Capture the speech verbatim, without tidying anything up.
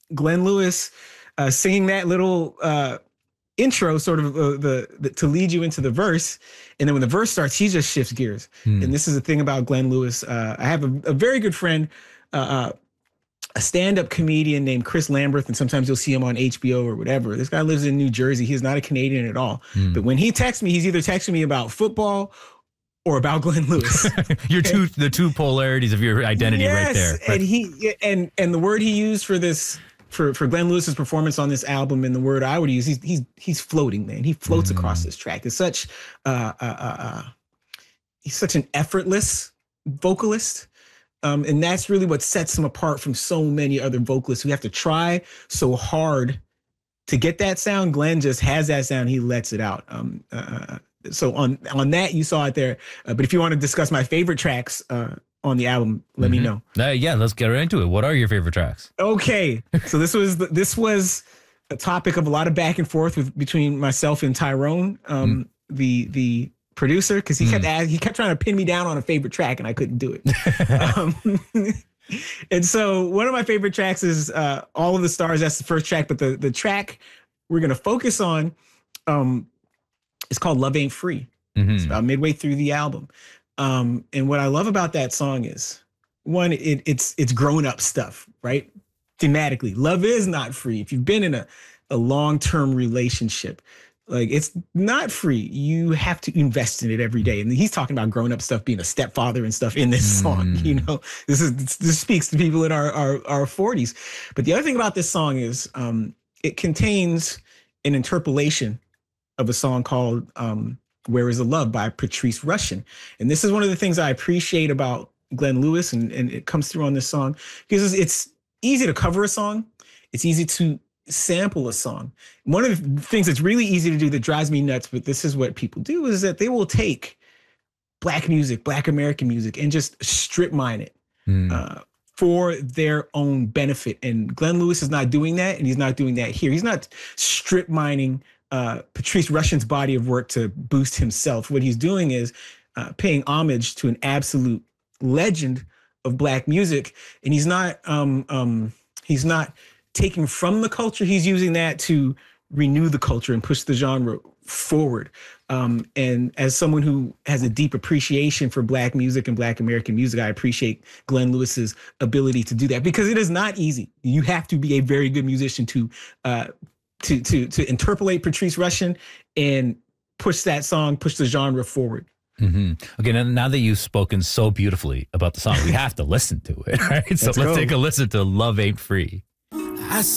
Glenn Lewis uh, singing that little uh, intro, sort of uh, the, the to lead you into the verse, and then when the verse starts, he just shifts gears. Hmm. And this is the thing about Glenn Lewis. Uh, I have a, a very good friend, uh, uh, a stand-up comedian named Chris Lambert, and sometimes you'll see him on H B O or whatever. This guy lives in New Jersey. He's not a Canadian at all. Hmm. But when he texts me, he's either texting me about football or about Glenn Lewis. Your two, the two polarities of your identity yes, right there. And he and and the word he used for this. For, for Glenn Lewis's performance on this album, and the word I would use, he's he's he's floating, man. He floats mm. across this track. It's such uh, uh, uh, he's such an effortless vocalist, um, and that's really what sets him apart from so many other vocalists who have to try so hard to get that sound. Glenn just has that sound. He lets it out. Um, uh, so on on that, you saw it there. Uh, but if you want to discuss my favorite tracks Uh, on the album, let mm-hmm. me know. Uh, yeah, let's get right into it. What are your favorite tracks? Okay, so this was this was a topic of a lot of back and forth with between myself and Tyrone, um, mm. the the producer, because he mm. kept asking, he kept trying to pin me down on a favorite track, and I couldn't do it. um, and so one of my favorite tracks is uh, "All of the Stars." That's the first track, but the the track we're gonna focus on um, is called "Love Ain't Free." Mm-hmm. It's about midway through the album. Um, and what I love about that song is, one, it, it's it's grown up stuff, right? Thematically, love is not free. If you've been in a, a long-term relationship, like it's not free. You have to invest in it every day. And he's talking about grown up stuff, being a stepfather and stuff in this mm. song. You know, this is this speaks to people in our our, our forties. But the other thing about this song is um, it contains an interpolation of a song called um, Where is the Love by Patrice Rushen. And this is one of the things I appreciate about Glenn Lewis, and, and it comes through on this song, because it's easy to cover a song. It's easy to sample a song. One of the things that's really easy to do that drives me nuts, but this is what people do, is that they will take Black music, Black American music, and just strip mine it mm. uh, for their own benefit. And Glenn Lewis is not doing that, and he's not doing that here. He's not strip mining Uh, Patrice Rushen's body of work to boost himself. What he's doing is uh, paying homage to an absolute legend of Black music, and he's not um, um, he's not taking from the culture. He's using that to renew the culture and push the genre forward. Um, and as someone who has a deep appreciation for Black music and Black American music, I appreciate Glenn Lewis's ability to do that, because it is not easy. You have to be a very good musician to uh, to to to interpolate Patrice Rushen and push that song, push the genre forward. Mm-hmm. Okay, now, now that you've spoken so beautifully about the song, we have to listen to it, right? So let's, let's take a listen to Love Ain't Free. I